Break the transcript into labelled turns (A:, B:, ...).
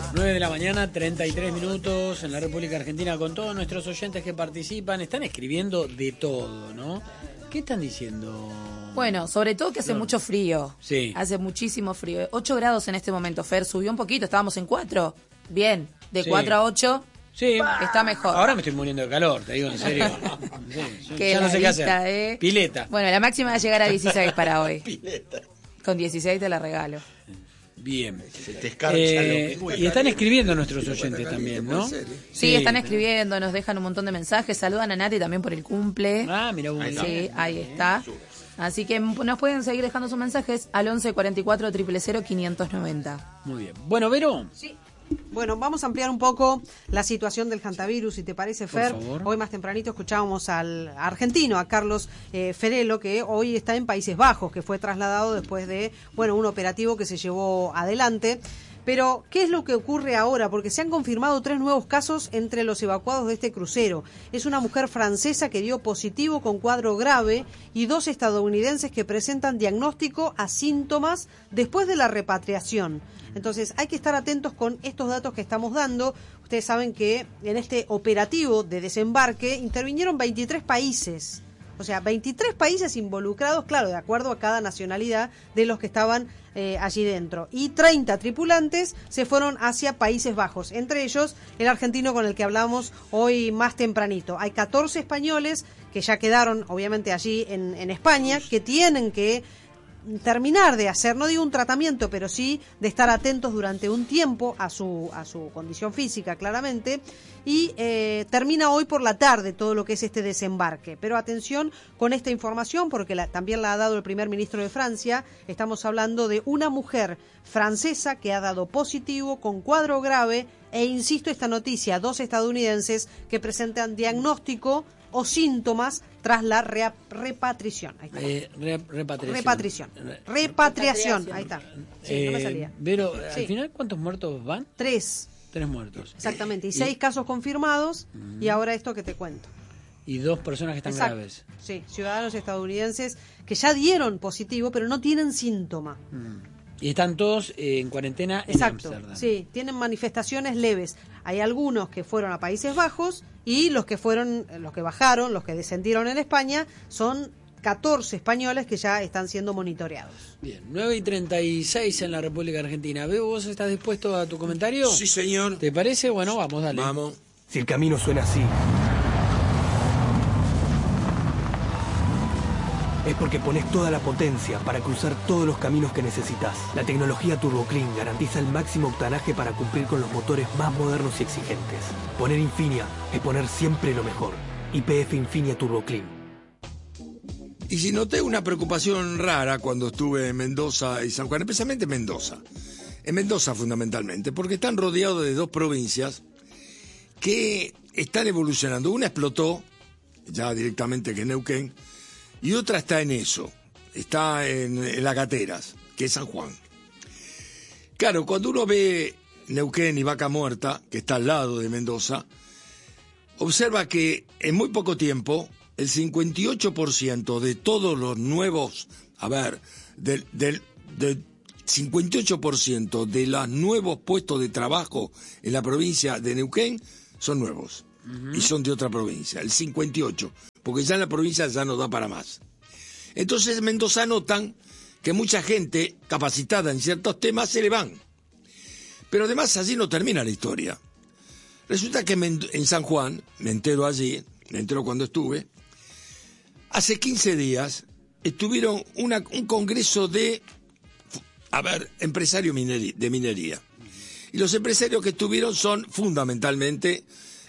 A: 9 de la mañana, 33 minutos en la República Argentina con todos nuestros oyentes que participan. Están escribiendo de todo, ¿no? ¿Qué están diciendo?
B: Bueno, sobre todo que hace mucho frío.
A: Sí.
B: Hace muchísimo frío. 8 grados en este momento, Fer. Subió un poquito, estábamos en 4. Bien, de 4 a 8
A: sí.
B: Está mejor.
A: Ahora me estoy muriendo de calor, te digo en serio. Sí, ya no sé qué hacer. Pileta.
B: Bueno, la máxima va a llegar a 16 para hoy. Pileta. Con 16 te la regalo.
A: Bien.
C: Se te escarcha lo que
A: y están escribiendo nuestros oyentes también, ¿no?
B: Sí, están escribiendo, nos dejan un montón de mensajes. Saludan a Nati también por el cumple.
A: Ah, mira, bueno.
B: Sí, ahí está. Así que nos pueden seguir dejando sus mensajes al 11 44 000 590.
A: Muy bien. Bueno, Vero.
D: Sí. Bueno, vamos a ampliar un poco la situación del hantavirus, si te parece, Fer. Hoy más tempranito escuchábamos al argentino, a Carlos Ferelo, que hoy está en Países Bajos, que fue trasladado después de, un operativo que se llevó adelante. Pero, ¿qué es lo que ocurre ahora? Porque se han confirmado 3 nuevos casos entre los evacuados de este crucero. Es una mujer francesa que dio positivo con cuadro grave y 2 estadounidenses que presentan diagnóstico a síntomas después de la repatriación. Entonces, hay que estar atentos con estos datos que estamos dando. Ustedes saben que en este operativo de desembarque intervinieron 23 países. O sea, 23 países involucrados, claro, de acuerdo a cada nacionalidad de los que estaban allí dentro. Y 30 tripulantes se fueron hacia Países Bajos, entre ellos el argentino con el que hablamos hoy más tempranito. Hay 14 españoles que ya quedaron, obviamente, allí en España, que tienen que terminar de hacer, no digo un tratamiento, pero sí de estar atentos durante un tiempo a su condición física, claramente, y termina hoy por la tarde todo lo que es este desembarque. Pero atención con esta información, porque también la ha dado el primer ministro de Francia. Estamos hablando de una mujer francesa que ha dado positivo con cuadro grave, e insisto, esta noticia, 2 estadounidenses que presentan diagnóstico o síntomas tras la repatriación. Ahí está. Repatriación. Ahí está. Sí, no me salía.
A: Pero, al final, ¿cuántos muertos van?
D: 3.
A: 3 muertos.
D: Exactamente. Y 6 casos confirmados. Y ahora esto que te cuento.
A: Y 2 personas que están graves.
D: Sí, ciudadanos estadounidenses que ya dieron positivo, pero no tienen síntoma.
A: Y están todos en cuarentena en Ámsterdam.
D: Sí, tienen manifestaciones leves. Hay algunos que fueron a Países Bajos y los que bajaron, los que descendieron en España, son 14 españoles que ya están siendo monitoreados.
A: Bien, 9:36 en la República Argentina. Veo, ¿vos estás dispuesto a tu comentario?
C: Sí, señor.
A: ¿Te parece? Bueno, vamos, dale.
C: Vamos.
E: Si el camino suena así, es porque pones toda la potencia para cruzar todos los caminos que necesitas. La tecnología Turbo Clean garantiza el máximo octanaje para cumplir con los motores más modernos y exigentes. Poner Infinia es poner siempre lo mejor. YPF Infinia Turbo Clean.
C: Y si noté una preocupación rara cuando estuve en Mendoza y San Juan, especialmente en Mendoza. En Mendoza fundamentalmente, porque están rodeados de 2 provincias que están evolucionando. Una explotó, ya directamente, que es Neuquén, y otra está en eso, está en Las Gateras, que es San Juan. Claro, cuando uno ve Neuquén y Vaca Muerta, que está al lado de Mendoza, observa que en muy poco tiempo el 58% de todos los nuevos, del 58% de los nuevos puestos de trabajo en la provincia de Neuquén son nuevos. Y son de otra provincia, el 58%. Porque ya en la provincia ya no da para más. Entonces en Mendoza notan que mucha gente capacitada en ciertos temas se le van. Pero además allí no termina la historia. Resulta que en San Juan, me entero cuando estuve, hace 15 días estuvieron un congreso de empresarios de minería. Y los empresarios que estuvieron son fundamentalmente